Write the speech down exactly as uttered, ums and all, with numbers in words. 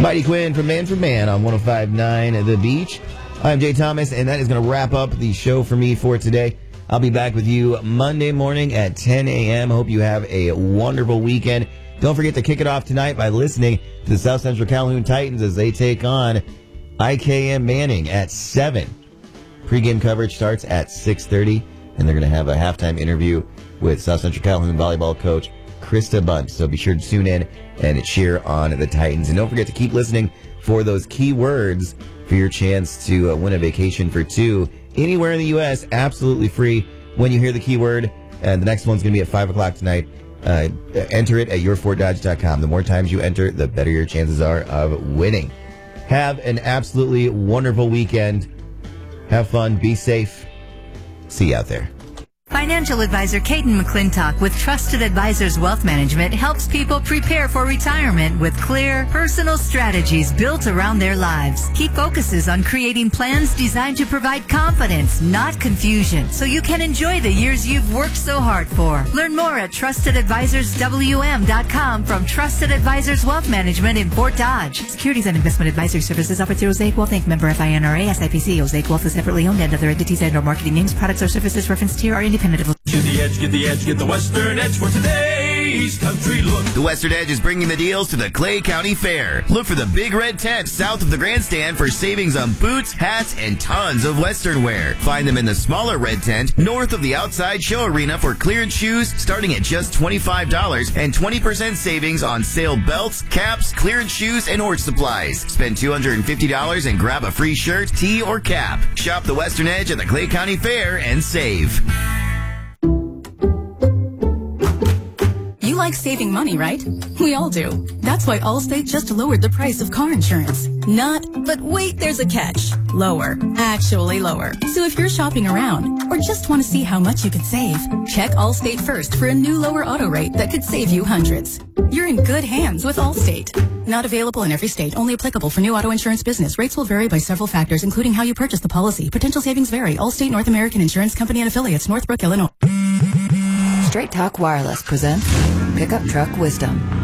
Mighty Quinn from Man for Man on one oh five point nine The Beach. I'm Jay Thomas, and that is going to wrap up the show for me for today. I'll be back with you Monday morning at ten a.m. Hope you have a wonderful weekend. Don't forget to kick it off tonight by listening to the South Central Calhoun Titans as they take on I K M Manning at seven. Pre-game coverage starts at six thirty, and they're going to have a halftime interview with South Central Calhoun volleyball coach Krista Bunt. So be sure to tune in and cheer on the Titans. And don't forget to keep listening for those key words for your chance to uh, win a vacation for two anywhere in the U S, absolutely free. When you hear the keyword, and the next one's going to be at five o'clock tonight, uh, enter it at your ford dodge dot com. The more times you enter, the better your chances are of winning. Have an absolutely wonderful weekend. Have fun. Be safe. See you out there. Financial advisor Caden McClintock with Trusted Advisors Wealth Management helps people prepare for retirement with clear, personal strategies built around their lives. He focuses on creating plans designed to provide confidence, not confusion, so you can enjoy the years you've worked so hard for. Learn more at trusted advisors w m dot com from Trusted Advisors Wealth Management in Fort Dodge. Securities and investment advisory services offered through Osaic Wealth Incorporated. Member F I N R A, S I P C. Osaic Wealth is separately owned, and other entities and or marketing names, products, or services referenced here are independent. Get the edge, get the edge, get the Western Edge for today's country look. The Western Edge is bringing the deals to the Clay County Fair. Look for the big red tent south of the grandstand for savings on boots, hats, and tons of Western wear. Find them in the smaller red tent north of the outside show arena for clearance shoes starting at just twenty-five dollars and twenty percent savings on sale belts, caps, clearance shoes, and horse supplies. Spend two hundred fifty dollars and grab a free shirt, tee, or cap. Shop the Western Edge at the Clay County Fair and save. You like saving money, right? We all do. That's why Allstate just lowered the price of car insurance. Not, but wait, there's a catch. Lower. Actually lower. So if you're shopping around or just want to see how much you could save, check Allstate first for a new lower auto rate that could save you hundreds. You're in good hands with Allstate. Not available in every state. Only applicable for new auto insurance business. Rates will vary by several factors, including how you purchase the policy. Potential savings vary. Allstate North American Insurance Company and Affiliates, Northbrook, Illinois. Straight Talk Wireless presents Pickup Truck Wisdom.